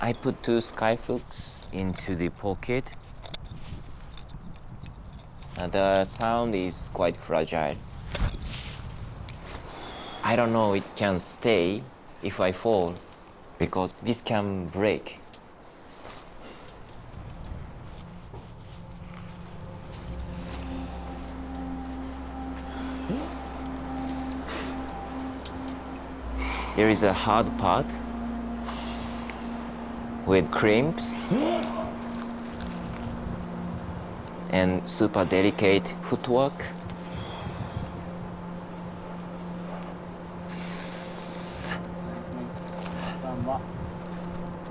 I put two skyhooks into the pocket. The sound is quite fragile. I don't know it can stay if I fall because this can break. There is a hard part with crimps and super delicate footwork.